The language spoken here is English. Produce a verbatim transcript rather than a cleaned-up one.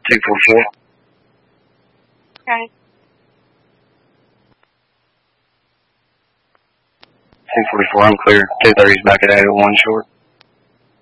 two forty-four. Okay. two forty-four, I'm clear. two thirty's back at eight oh one short.